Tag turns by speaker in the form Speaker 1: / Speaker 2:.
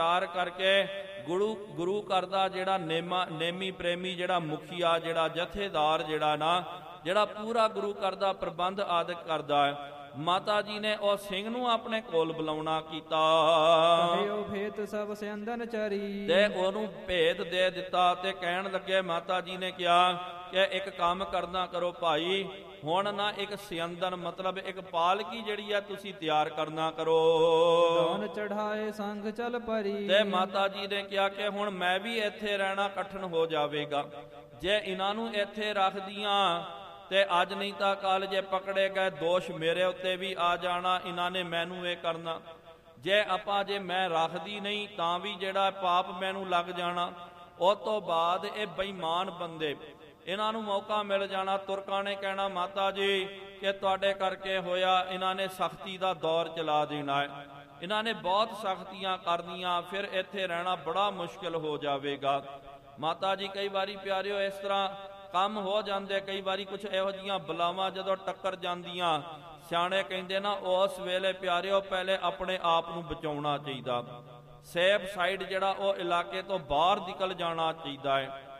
Speaker 1: ਤਿਆਰ ਕਰਕੇ ਗੁਰੂ ਘਰ ਦਾ ਜਿਹੜਾ ਨੇਮੀ ਪ੍ਰੇਮੀ, ਜਿਹੜਾ ਮੁਖੀਆ, ਜਿਹੜਾ ਜਥੇਦਾਰ, ਜਿਹੜਾ ਪੂਰਾ ਗੁਰੂ ਘਰ ਦਾ ਪ੍ਰਬੰਧ ਆਦਿਕ ਕਰਦਾ ਹੈ, ਮਾਤਾ ਜੀ ਨੇ ਉਹ ਸਿੰਘ ਨੂੰ ਆਪਣੇ ਕੋਲ ਬੁਲਾਉਣਾ ਕੀਤਾ
Speaker 2: ਭੇਤ ਸਭ ਸਿਆੰਦਨ ਚਰੀ,
Speaker 1: ਤੇ ਉਹਨੂੰ ਭੇਦ ਦੇ ਦਿੱਤਾ। ਤੇ ਕਹਿਣ ਲੱਗੇ, ਮਾਤਾ ਜੀ ਨੇ ਕਿਹਾ ਕਿ ਇੱਕ ਕੰਮ ਕਰਨਾ ਕਰੋ ਭਾਈ, ਹੁਣ ਨਾ ਇੱਕ ਸਿਆੰਦਨ ਮਤਲਬ ਇੱਕ ਪਾਲਕੀ ਜਿਹੜੀ ਹੈ ਤੁਸੀਂ ਤਿਆਰ ਕਰਨਾ ਕਰੋ।
Speaker 2: ਦਾਨ ਚੜਾਏ ਸੰਗ ਚਲ ਪਰੀ,
Speaker 1: ਤੇ ਮਾਤਾ ਜੀ ਨੇ ਕਿਹਾ ਕਿ ਹੁਣ ਮੈਂ ਵੀ ਇੱਥੇ ਰਹਿਣਾ ਕਠਿਨ ਹੋ ਜਾਵੇਗਾ, ਜੇ ਇਹਨਾਂ ਨੂੰ ਇੱਥੇ ਰੱਖਦੀਆਂ ਤੇ ਅੱਜ ਨਹੀਂ ਤਾਂ ਕੱਲ ਜੇ ਪਕੜੇ ਗਏ ਦੋਸ਼ ਮੇਰੇ ਉੱਤੇ ਵੀ ਆ ਜਾਣਾ, ਇਹਨਾਂ ਨੇ ਮੈਨੂੰ ਇਹ ਕਰਨਾ। ਜੇ ਮੈਂ ਰੱਖਦੀ ਨਹੀਂ ਤਾਂ ਵੀ ਜਿਹੜਾ ਪਾਪ ਮੈਨੂੰ ਲੱਗ ਜਾਣਾ। ਉਸ ਤੋਂ ਬਾਅਦ ਇਹ ਬੇਈਮਾਨ ਬੰਦੇ, ਇਹਨਾਂ ਨੂੰ ਮੌਕਾ ਮਿਲ ਜਾਣਾ। ਤੁਰਕਾਂ ਨੇ ਕਹਿਣਾ, ਮਾਤਾ ਜੀ ਕਿ ਤੁਹਾਡੇ ਕਰਕੇ ਹੋਇਆ, ਇਹਨਾਂ ਨੇ ਸਖਤੀ ਦਾ ਦੌਰ ਚਲਾ ਦੇਣਾ ਹੈ, ਇਹਨਾਂ ਨੇ ਬਹੁਤ ਸਖਤੀਆਂ ਕਰਨੀਆਂ, ਫਿਰ ਇੱਥੇ ਰਹਿਣਾ ਬੜਾ ਮੁਸ਼ਕਿਲ ਹੋ ਜਾਵੇਗਾ। ਮਾਤਾ ਜੀ ਕਈ ਵਾਰੀ ਪਿਆਰਿਓ ਇਸ ਤਰ੍ਹਾਂ ਕੰਮ ਹੋ ਜਾਂਦੇ, ਕਈ ਵਾਰੀ ਕੁਛ ਇਹੋ ਜਿਹੀਆਂ ਬਲਾਵਾਂ ਜਦੋਂ ਟੱਕਰ ਜਾਂਦੀਆਂ, ਸਿਆਣੇ ਕਹਿੰਦੇ ਨਾ ਉਸ ਵੇਲੇ ਪਿਆਰਿਓ ਪਹਿਲੇ ਆਪਣੇ ਆਪ ਨੂੰ ਬਚਾਉਣਾ ਚਾਹੀਦਾ, ਸੇਫ ਸਾਈਡ ਜਿਹੜਾ ਉਹ ਇਲਾਕੇ ਤੋਂ ਬਾਹਰ ਨਿਕਲ ਜਾਣਾ ਚਾਹੀਦਾ ਹੈ।